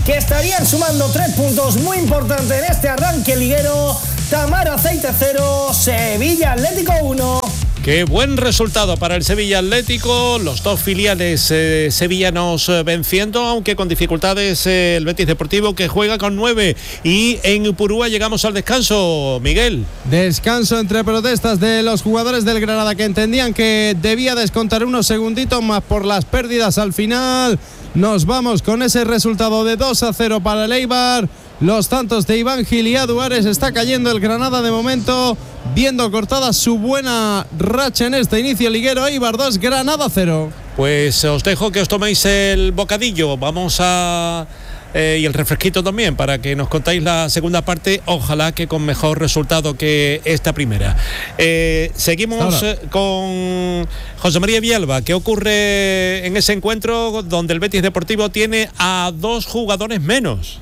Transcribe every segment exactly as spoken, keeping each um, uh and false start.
que estarían sumando tres puntos muy importantes en este arranque liguero. Tamaraceite cero, Sevilla Atlético uno. Qué buen resultado para el Sevilla Atlético, los dos filiales eh, sevillanos eh, venciendo, aunque con dificultades eh, el Betis Deportivo, que juega con nueve. Y en Ipurúa llegamos al descanso, Miguel. Descanso entre protestas de los jugadores del Granada, que entendían que debía descontar unos segunditos más por las pérdidas al final. Nos vamos con ese resultado de dos a cero para el Eibar. Los tantos de Iván Gil y Aduares. Está cayendo el Granada de momento, viendo cortada su buena racha en este inicio liguero. Eibar dos, Granada cero. Pues os dejo que os toméis el bocadillo. Vamos a... Eh, y el refresquito también, para que nos contáis la segunda parte, ojalá que con mejor resultado que esta primera. Eh, seguimos eh, con José María Villalba. ¿Qué ocurre en ese encuentro donde el Betis Deportivo tiene a dos jugadores menos?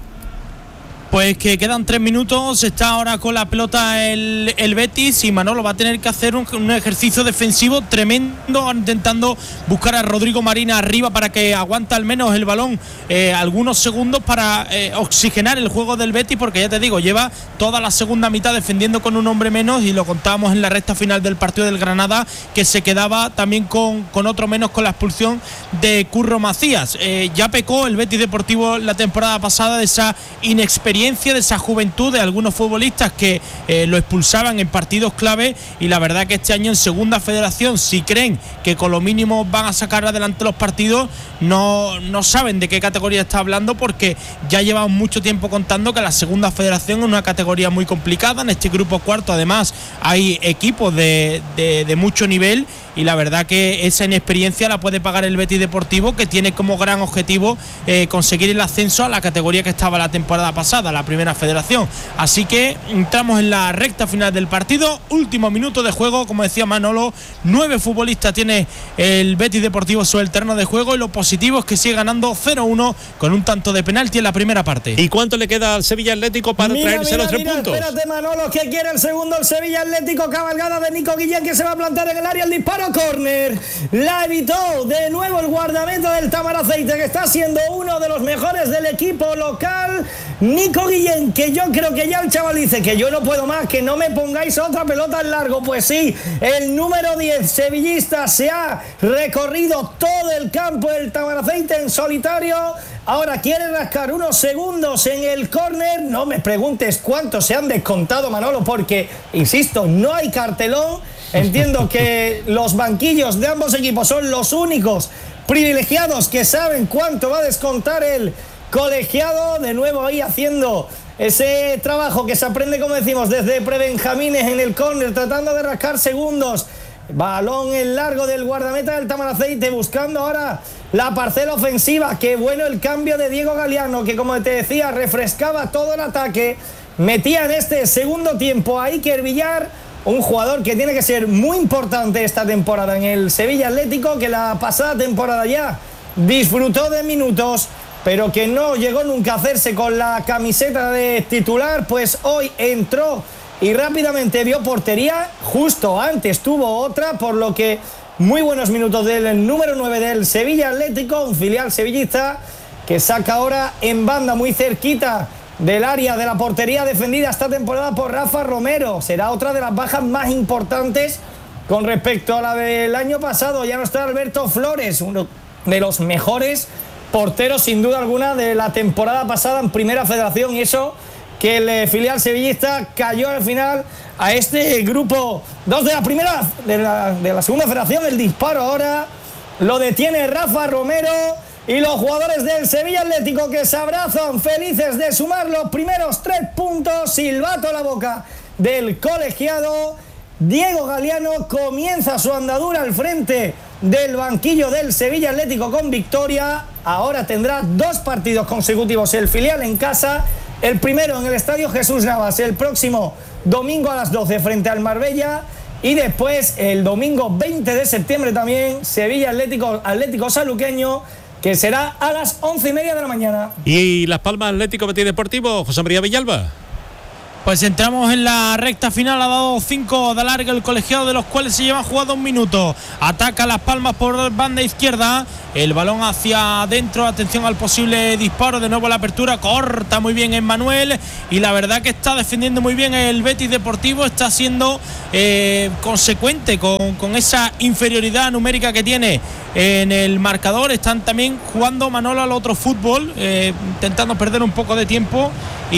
Pues que quedan tres minutos, está ahora con la pelota el, el Betis, y Manolo va a tener que hacer un, un ejercicio defensivo tremendo, intentando buscar a Rodrigo Marina arriba para que aguante al menos el balón eh, algunos segundos para eh, oxigenar el juego del Betis, porque ya te digo, lleva toda la segunda mitad defendiendo con un hombre menos, y lo contábamos en la recta final del partido del Granada, que se quedaba también con, con otro menos con la expulsión de Curro Macías. Eh, ya pecó el Betis Deportivo la temporada pasada de esa inexperiencia, de esa juventud de algunos futbolistas que eh, lo expulsaban en partidos clave, y la verdad que este año en Segunda Federación, si creen que con lo mínimo van a sacar adelante los partidos, no, no saben de qué categoría está hablando, porque ya llevan mucho tiempo contando que la Segunda Federación es una categoría muy complicada. En este grupo cuarto además hay equipos de, de, de mucho nivel, y la verdad que esa inexperiencia la puede pagar el Betis Deportivo, que tiene como gran objetivo eh, conseguir el ascenso a la categoría que estaba la temporada pasada, la Primera Federación. Así que entramos en la recta final del partido, último minuto de juego, como decía Manolo, nueve futbolistas tiene el Betis Deportivo sobre el terreno de juego, y lo positivo es que sigue ganando cero uno con un tanto de penalti en la primera parte. ¿Y cuánto le queda al Sevilla Atlético para mira, traerse mira, los tres mira, puntos? Espérate, Manolo, que quiere el segundo el Sevilla Atlético, cabalgada de Nico Guillén, que se va a plantar en el área, el disparo, córner, la evitó de nuevo el guardameta del Tamaraceite, que está siendo uno de los mejores del equipo local, Nico Guillén, que yo creo que ya el chaval dice que yo no puedo más, que no me pongáis otra pelota en largo. Pues sí, el número diez sevillista se ha recorrido todo el campo del Tamaraceite en solitario. Ahora quiere rascar unos segundos en el córner. No me preguntes cuántos se han descontado, Manolo, porque, insisto, no hay cartelón. Entiendo que los banquillos de ambos equipos son los únicos privilegiados que saben cuánto va a descontar el colegiado. De nuevo ahí haciendo ese trabajo que se aprende, como decimos, desde prebenjamines en el córner, tratando de rascar segundos. Balón en largo del guardameta del Tamaraceite, buscando ahora la parcela ofensiva. Qué bueno el cambio de Diego Galeano, que, como te decía, refrescaba todo el ataque. Metía en este segundo tiempo a Iker Villar, un jugador que tiene que ser muy importante esta temporada en el Sevilla Atlético, que la pasada temporada ya disfrutó de minutos, pero que no llegó nunca a hacerse con la camiseta de titular. Pues hoy entró y rápidamente vio portería. Justo antes tuvo otra, por lo que muy buenos minutos del número nueve del Sevilla Atlético, un filial sevillista que saca ahora en banda muy cerquita del área de la portería, defendida esta temporada por Rafa Romero. Será otra de las bajas más importantes con respecto a la del año pasado. Ya no está Alberto Flores, uno de los mejores porteros sin duda alguna de la temporada pasada en Primera Federación, y eso que el filial sevillista cayó al final a este grupo dos de la primera de la, de la Segunda Federación. El disparo ahora lo detiene Rafa Romero, y los jugadores del Sevilla Atlético, que se abrazan felices de sumar los primeros tres puntos. Silbato a la boca del colegiado. Diego Galeano comienza su andadura al frente del banquillo del Sevilla Atlético con victoria. Ahora tendrá dos partidos consecutivos el filial en casa. El primero en el Estadio Jesús Navas el próximo domingo a las doce frente al Marbella, y después el domingo veinte de septiembre también Sevilla Atlético, Atlético Saluqueño, que será a las once y media de la mañana. ¿Y Las Palmas Atlético Betis Deportivo, José María Villalba? Pues entramos en la recta final, ha dado cinco de alargue el colegiado, de los cuales se lleva jugado un minuto. Ataca Las Palmas por banda izquierda, el balón hacia adentro, atención al posible disparo, de nuevo la apertura, corta muy bien Emmanuel, y la verdad que está defendiendo muy bien el Betis Deportivo, está siendo eh, consecuente con, con esa inferioridad numérica que tiene en el marcador. Están también jugando, Manolo, al otro fútbol, eh, intentando perder un poco de tiempo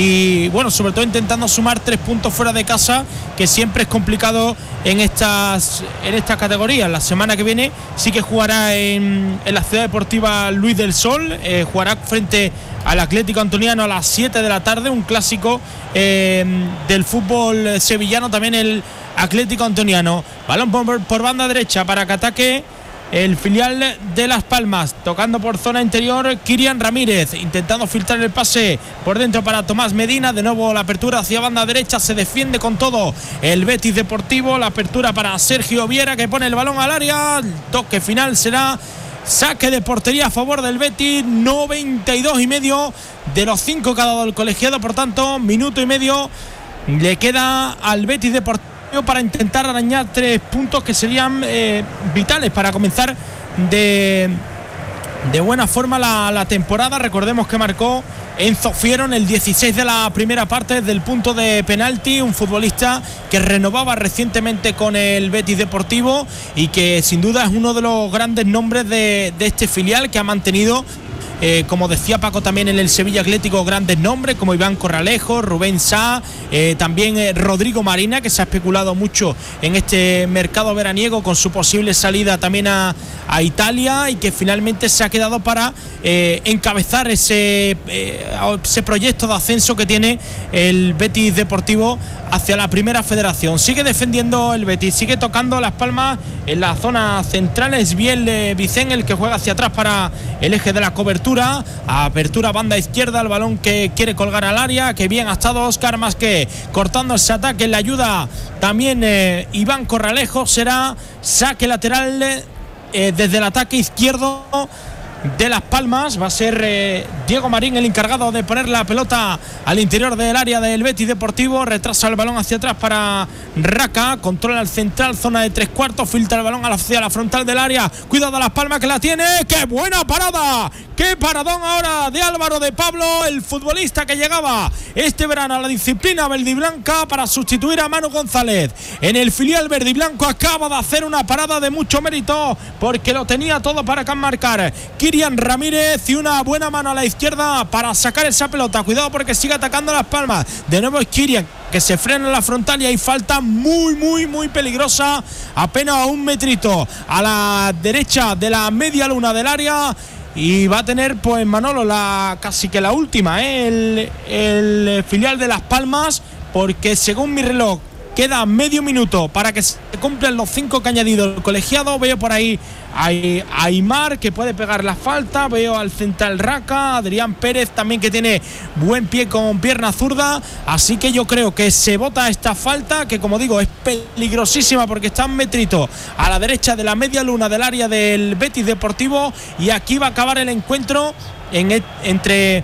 y bueno, sobre todo intentando sumar tres puntos fuera de casa, que siempre es complicado en estas en estas categorías. La semana que viene sí que jugará en, en la Ciudad Deportiva Luis del Sol, eh, jugará frente al Atlético Antoniano a las siete de la tarde, un clásico eh, del fútbol sevillano, también el Atlético Antoniano. Balón por, por banda derecha para que ataque el filial de Las Palmas, tocando por zona interior Kirian Ramírez, intentando filtrar el pase por dentro para Tomás Medina, de nuevo la apertura hacia banda derecha, se defiende con todo el Betis Deportivo, la apertura para Sergio Viera, que pone el balón al área, el toque final será saque de portería a favor del Betis, noventa y dos y medio de los cinco que ha dado el colegiado, por tanto, minuto y medio le queda al Betis Deportivo para intentar arañar tres puntos que serían eh, vitales para comenzar de, de buena forma la, la temporada. Recordemos que marcó Enzo Fiero en el dieciséis de la primera parte desde el punto de penalti, un futbolista que renovaba recientemente con el Betis Deportivo y que sin duda es uno de los grandes nombres de, de este filial, que ha mantenido, Eh, como decía Paco, también en el Sevilla Atlético, grandes nombres como Iván Corralejo, Rubén Sá, eh, también eh, Rodrigo Marina, que se ha especulado mucho en este mercado veraniego con su posible salida también a, a Italia, y que finalmente se ha quedado para eh, encabezar ese, eh, ese proyecto de ascenso que tiene el Betis Deportivo hacia la primera federación. Sigue defendiendo el Betis, sigue tocando Las Palmas en la zona central, es bien eh, Vicén el que juega hacia atrás para el eje de la cobertura. Apertura banda izquierda, el balón que quiere colgar al área, que bien ha estado Óscar Masqué cortando ese ataque, le ayuda también eh, Iván Corralejo. Será saque lateral eh, desde el ataque izquierdo de Las Palmas. Va a ser eh, Diego Marín el encargado de poner la pelota al interior del área del Betis Deportivo. Retrasa el balón hacia atrás para Raca, controla el central, zona de tres cuartos, filtra el balón hacia la frontal del área. Cuidado a Las Palmas, que la tiene. ¡Qué buena parada! ¡Qué paradón ahora de Álvaro de Pablo, el futbolista que llegaba este verano a la disciplina verdiblanca para sustituir a Manu González en el filial verdiblanco! Acaba de hacer una parada de mucho mérito, porque lo tenía todo para marcar Kirian Ramírez, y una buena mano a la izquierda para sacar esa pelota. Cuidado, porque sigue atacando Las Palmas. De nuevo es Kirian que se frena en la frontal, y hay falta muy, muy, muy peligrosa, apenas a un metrito a la derecha de la media luna del área. Y va a tener, pues, Manolo, la casi que la última, ¿eh? el, el filial de Las Palmas, porque según mi reloj queda medio minuto para que se cumplan los cinco que ha añadido el colegiado. Veo por ahí a Aymar, que puede pegar la falta. Veo al central Raca, Adrián Pérez también, que tiene buen pie con pierna zurda. Así que yo creo que se vota esta falta, que como digo es peligrosísima, porque está un metrito a la derecha de la media luna del área del Betis Deportivo. Y aquí va a acabar el encuentro en et- entre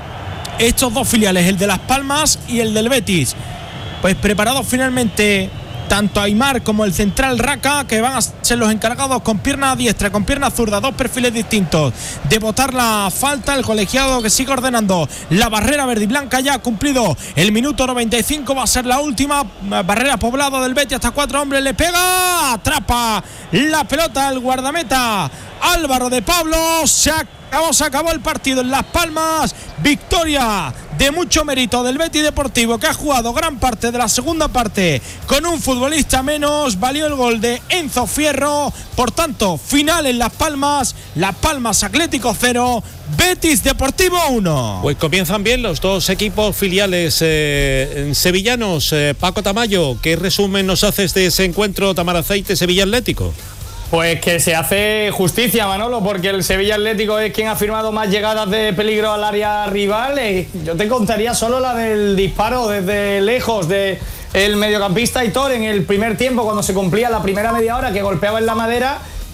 estos dos filiales, el de Las Palmas y el del Betis. Pues preparados finalmente tanto Aymar como el central Raca, que van a ser los encargados con pierna diestra, con pierna zurda, dos perfiles distintos, de botar la falta. El colegiado que sigue ordenando la barrera verde y blanca, ya ha cumplido el minuto noventa y cinco, va a ser la última barrera poblada del Betis, hasta cuatro hombres, le pega, atrapa la pelota el guardameta Álvaro de Pablo. Se acabó, se acabó el partido en Las Palmas. Victoria de mucho mérito del Betis Deportivo, que ha jugado gran parte de la segunda parte con un futbolista menos. Valió el gol de Enzo Fierro. Por tanto, final en Las Palmas. Las Palmas Atlético cero, Betis Deportivo uno. Pues comienzan bien los dos equipos filiales eh, sevillanos. Eh, Paco Tamayo, ¿qué resumen nos haces de ese encuentro Tamaraceite-Sevilla Atlético? Pues que se hace justicia, Manolo, porque el Sevilla Atlético es quien ha firmado más llegadas de peligro al área rival. Yo te contaría solo la del disparo desde lejos de el mediocampista Aitor en el primer tiempo, cuando se cumplía la primera media hora, que golpeaba en la madera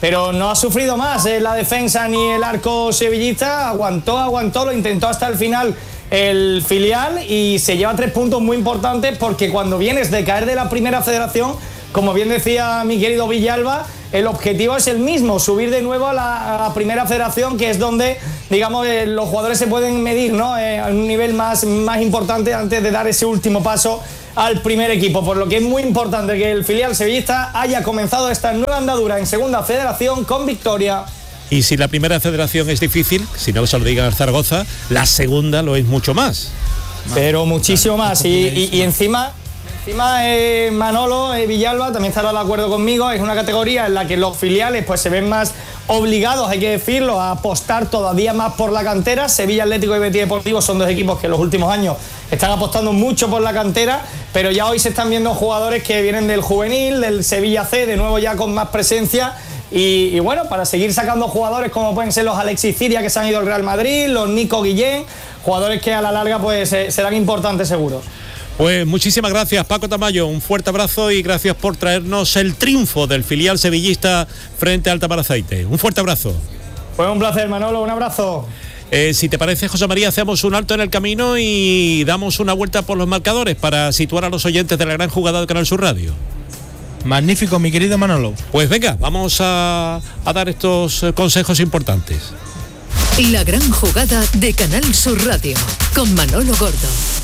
pero no ha sufrido más eh, la defensa ni el arco sevillista. Aguantó, aguantó, lo intentó hasta el final el filial y se lleva tres puntos muy importantes, porque cuando vienes de caer de la Primera Federación, como bien decía mi querido Villalba, el objetivo es el mismo, subir de nuevo a la, a la Primera Federación, que es donde, digamos, eh, los jugadores se pueden medir, ¿no? Eh, a un nivel más, más importante antes de dar ese último paso al primer equipo, por lo que es muy importante que el filial sevillista haya comenzado esta nueva andadura en Segunda Federación con victoria. Y si la Primera Federación es difícil, si no se lo digan al Zaragoza, la segunda lo es mucho más. Pero muchísimo más. Y, y, y encima, encima eh, Manolo eh, Villalba también estará de acuerdo conmigo. Es una categoría en la que los filiales pues se ven más obligados, hay que decirlo, a apostar todavía más por la cantera. Sevilla Atlético y Betis Deportivo son dos equipos que en los últimos años están apostando mucho por la cantera, pero ya hoy se están viendo jugadores que vienen del juvenil, del Sevilla C, de nuevo ya con más presencia. Y, y bueno, para seguir sacando jugadores como pueden ser los Alexis Ciria, que se han ido al Real Madrid, los Nico Guillén, jugadores que a la larga pues eh, serán importantes seguros. Pues muchísimas gracias, Paco Tamayo, un fuerte abrazo y gracias por traernos el triunfo del filial sevillista frente al Tamaraceite. Un fuerte abrazo. Fue un placer, Manolo, un abrazo. Eh, si te parece, José María, hacemos un alto en el camino y damos una vuelta por los marcadores para situar a los oyentes de la gran jugada de Canal Sur Radio. Magnífico, mi querido Manolo. Pues venga, vamos a, a dar estos consejos importantes. La gran jugada de Canal Sur Radio con Manolo Gordo.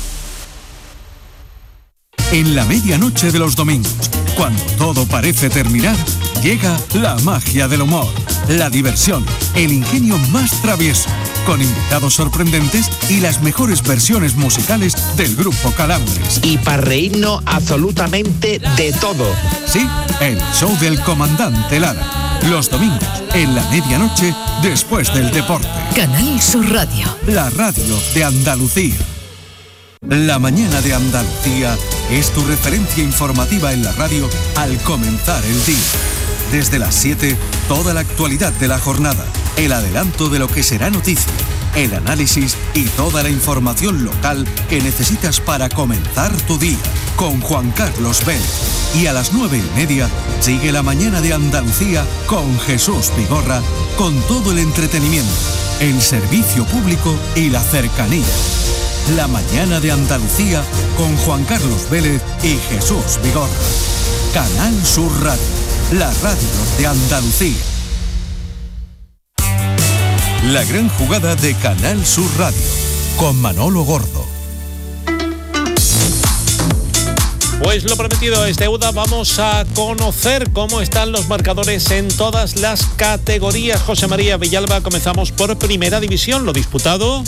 En la medianoche de los domingos, cuando todo parece terminar, llega la magia del humor, la diversión, el ingenio más travieso, con invitados sorprendentes y las mejores versiones musicales del grupo Calambres. Y para reírnos absolutamente de todo. Sí, el show del comandante Lara. Los domingos, en la medianoche, después del deporte. Canal Sur Radio. La radio de Andalucía. La mañana de Andalucía es tu referencia informativa en la radio al comenzar el día. Desde las siete, toda la actualidad de la jornada, el adelanto de lo que será noticia, el análisis y toda la información local que necesitas para comenzar tu día, con Juan Carlos Vélez. Y a las nueve y media, sigue la mañana de Andalucía con Jesús Vigorra, con todo el entretenimiento, el servicio público y la cercanía. La mañana de Andalucía con Juan Carlos Vélez y Jesús Vigorra. Canal Sur Radio, la radio de Andalucía. La gran jugada de Canal Sur Radio con Manolo Gordo. Pues lo prometido es deuda, vamos a conocer cómo están los marcadores en todas las categorías. José María Villalba, comenzamos por Primera División, lo disputado.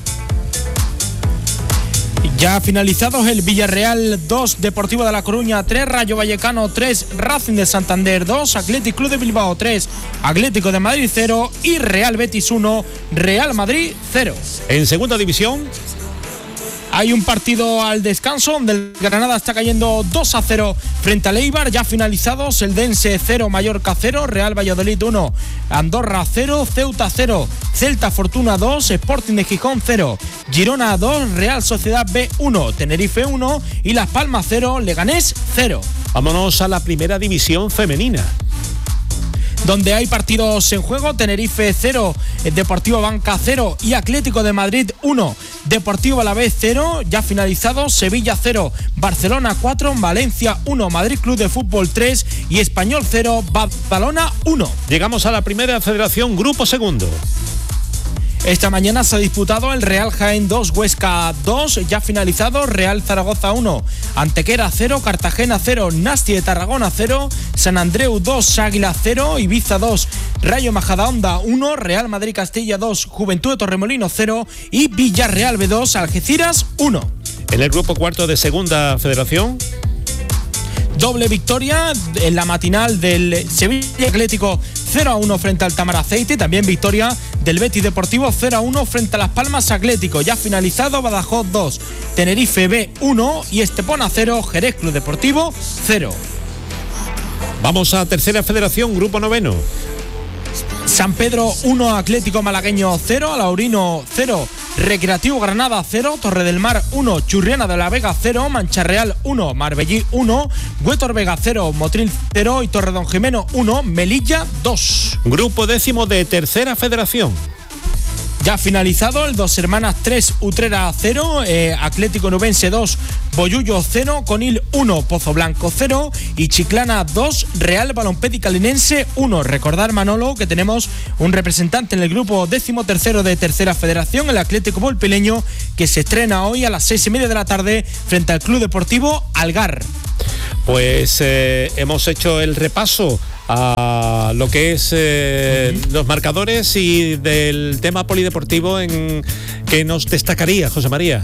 Ya finalizados, el Villarreal dos, Deportivo de La Coruña tres, Rayo Vallecano tres, Racing de Santander dos, Athletic Club de Bilbao tres, Atlético de Madrid cero y Real Betis uno, Real Madrid cero. En Segunda División hay un partido al descanso donde el Granada está cayendo dos a cero frente al Eibar. Ya finalizados, el Dense cero, Mallorca cero, Real Valladolid uno, Andorra cero, Ceuta cero, Celta Fortuna dos, Sporting de Gijón cero, Girona dos, Real Sociedad B uno, Tenerife uno y Las Palmas cero, Leganés cero. Vámonos a la Primera División femenina, donde hay partidos en juego. Tenerife cero, Deportivo Banca cero y Atlético de Madrid uno, Deportivo Alavés cero. Ya finalizado, Sevilla cero, Barcelona cuatro, Valencia uno, Madrid Club de Fútbol tres y Español cero, Badalona uno. Llegamos a la Primera Federación, Grupo Segundo. Esta mañana se ha disputado el Real Jaén dos, Huesca dos, ya finalizado, Real Zaragoza uno, Antequera cero, Cartagena cero, Nasti de Tarragona cero, San Andreu dos, Águila cero, Ibiza dos, Rayo Majadahonda uno, Real Madrid Castilla dos, Juventud de Torremolino cero y Villarreal B dos, Algeciras uno. En el Grupo Cuarto de Segunda Federación, doble victoria en la matinal del Sevilla Atlético cero a uno frente al Tamaraceite, también victoria del Betis Deportivo cero a uno frente a Las Palmas Atlético. Ya finalizado, Badajoz dos, Tenerife B uno y Estepona cero, Jerez Club Deportivo cero. Vamos a Tercera Federación, Grupo Noveno. San Pedro uno, Atlético Malagueño cero, Alaurino cero, Recreativo Granada cero, Torre del Mar uno, Churriana de la Vega cero, Mancha Real uno, Marbellí uno, Huétor Vega cero, Motril cero y Torredonjimeno uno, Melilla dos. Grupo décimo de Tercera Federación. Ya finalizado el Dos Hermanas tres, Utrera cero, eh, Atlético Nubense dos, Bollullo cero, Conil uno, Pozo Blanco cero y Chiclana dos, Real Balompédica Linense uno. Recordar, Manolo, que tenemos un representante en el grupo décimo tercero de Tercera Federación, el Atlético Volpileño, que se estrena hoy a las seis y media de la tarde frente al Club Deportivo Algar. Pues eh, hemos hecho el repaso a lo que es eh, uh-huh. los marcadores y del tema polideportivo en que nos destacaría, José María.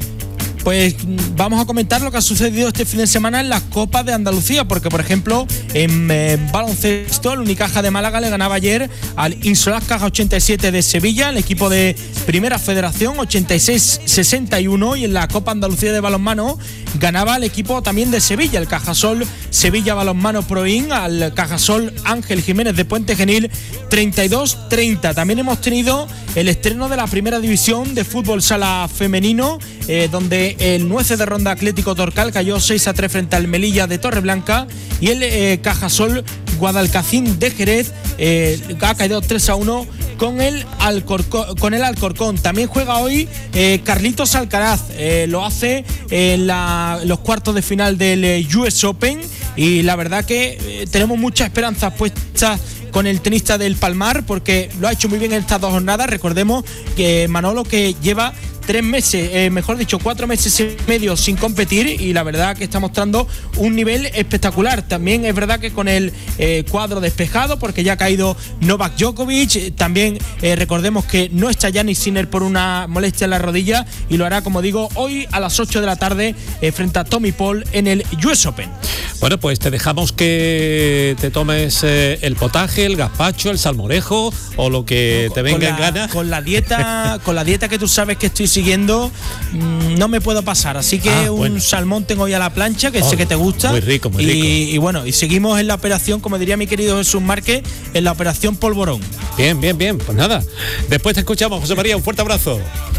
Pues vamos a comentar lo que ha sucedido este fin de semana en la Copa de Andalucía, porque por ejemplo en eh, baloncesto el Unicaja de Málaga le ganaba ayer al Insolas Caja ochenta y siete de Sevilla, el equipo de Primera Federación ochenta y seis sesenta y uno, y en la Copa Andalucía de balonmano ganaba el equipo también de Sevilla, el Cajasol Sevilla Balonmano Proin, al Cajasol Ángel Jiménez de Puente Genil treinta y dos treinta. También hemos tenido el estreno de la Primera División de Fútbol Sala Femenino, eh, donde el Nueces de Ronda Atlético Torcal cayó seis a tres frente al Melilla de Torreblanca, y el eh, Cajasol Guadalcacín de Jerez eh, ha caído tres a uno con el, Alcorcón, con el Alcorcón. También juega hoy eh, Carlitos Alcaraz, eh, lo hace en la, los cuartos de final del eh, U S Open, y la verdad que eh, tenemos muchas esperanzas puestas con el tenista del Palmar, porque lo ha hecho muy bien en estas dos jornadas. Recordemos que Manolo, que lleva tres meses, eh, mejor dicho, cuatro meses y medio sin competir, y la verdad que está mostrando un nivel espectacular. También es verdad que con el eh, cuadro despejado, porque ya ha caído Novak Djokovic. También eh, recordemos que no está Jannik Sinner por una molestia en la rodilla, y lo hará, como digo, hoy a las ocho de la tarde eh, frente a Tommy Paul en el U S Open. Bueno, pues te dejamos que te tomes eh, el potaje, el gazpacho, el salmorejo o lo que no, te venga la, en gana. Con la dieta, con la dieta que tú sabes que estoy siguiendo, mmm, no me puedo pasar, así que ah, un bueno. salmón tengo hoy a la plancha, que oh, sé que te gusta. Muy rico, muy y, rico. Y bueno, y seguimos en la operación, como diría mi querido Jesús Márquez, en la operación Polvorón. Bien, bien, bien, pues nada. Después te escuchamos, José María, un fuerte abrazo.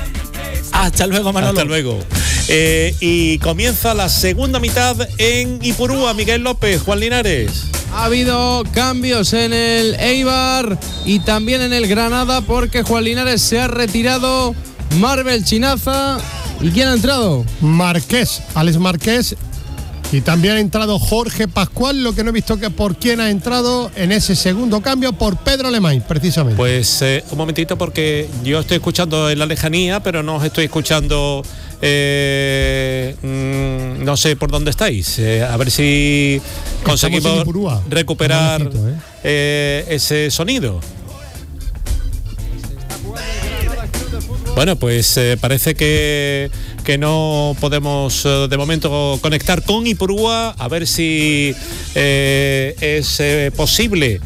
Hasta luego, Manolo. Hasta luego. Eh, y comienza la segunda mitad en Ipurúa. Miguel López, Juan Linares. Ha habido cambios en el Eibar y también en el Granada, porque Juan Linares se ha retirado. Marvel Chinaza. ¿Y quién ha entrado? Marqués, Alex Marqués. Y también ha entrado Jorge Pascual, lo que no he visto que por quién ha entrado en ese segundo cambio, por Pedro Alemán, precisamente. Pues eh, un momentito, porque yo estoy escuchando en la lejanía, pero no os estoy escuchando, eh, mmm, no sé por dónde estáis. Eh, a ver si conseguimos recuperar eh. Eh, ese sonido. Bueno, pues eh, parece que, que no podemos eh, de momento conectar con Ipurúa. A ver si eh, es eh, posible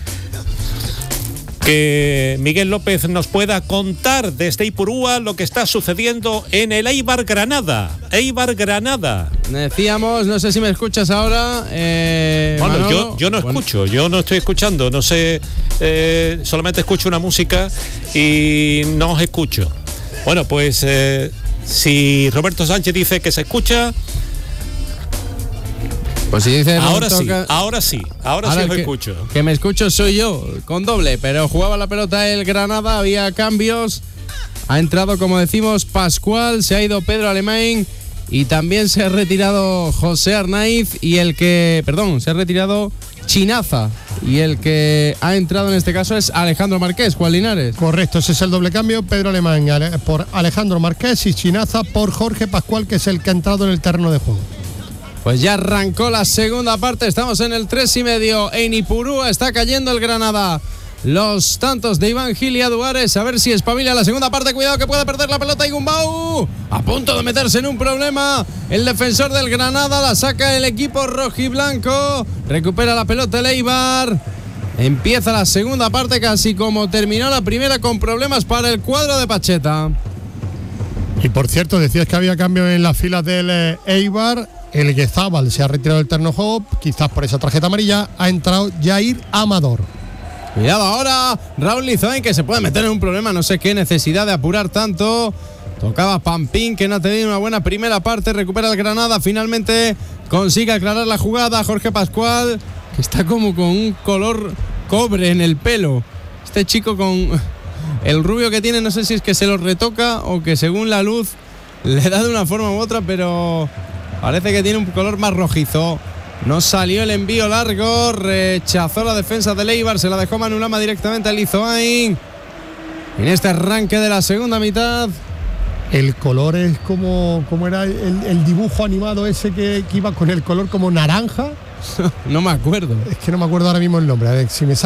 que Miguel López nos pueda contar desde Ipurúa lo que está sucediendo en el Eibar Granada. Eibar Granada. Decíamos, no sé si me escuchas ahora. Eh, bueno, Manolo. yo, yo no bueno. escucho, yo no estoy escuchando, no sé, eh, solamente escucho una música y no os escucho. Bueno, pues eh, si Roberto Sánchez dice que se escucha, pues si dice ahora Roberto sí, que... ahora sí, ahora, ahora sí os que, escucho. Que me escucho soy yo, con doble, pero jugaba la pelota el Granada, había cambios. Ha entrado, como decimos, Pascual, se ha ido Pedro Alemán y también se ha retirado José Arnaiz y el que, perdón, se ha retirado Chinaza. Y el que ha entrado en este caso es Alejandro Marqués, Juan Linares. Correcto, ese es el doble cambio. Pedro Alemán por Alejandro Marqués y Chinaza por Jorge Pascual, que es el que ha entrado en el terreno de juego. Pues ya arrancó la segunda parte, estamos en el tres y medio en Ipurúa, está cayendo el Granada. Los tantos de Iván Gil y Aduares, a ver si espabila la segunda parte. Cuidado que puede perder la pelota Igumbau, a punto de meterse en un problema. El defensor del Granada la saca el equipo rojiblanco. Recupera la pelota el Eibar. Empieza la segunda parte casi como terminó la primera, con problemas para el cuadro de Pacheta. Y por cierto, decías que había cambio en las filas del Eibar. El Guezábal se ha retirado del terreno de juego, quizás por esa tarjeta amarilla. Ha entrado Jair Amador. Cuidado ahora, Raúl Lizoen, que se puede meter en un problema, no sé qué necesidad de apurar tanto. Tocaba Pampín, que no ha tenido una buena primera parte. Recupera el Granada. Finalmente consigue aclarar la jugada. Jorge Pascual, que está como con un color cobre en el pelo. Este chico con el rubio que tiene, no sé si es que se lo retoca o que según la luz le da de una forma u otra, pero parece que tiene un color más rojizo. No salió el envío largo. Rechazó la defensa de Eibar. Se la dejó Manu Lama directamente al Lizoain. En este arranque de la segunda mitad. El color es como, como era el, el dibujo animado ese que, que iba con el color como naranja. No me acuerdo. Es que no me acuerdo ahora mismo el nombre. A ver, si me sale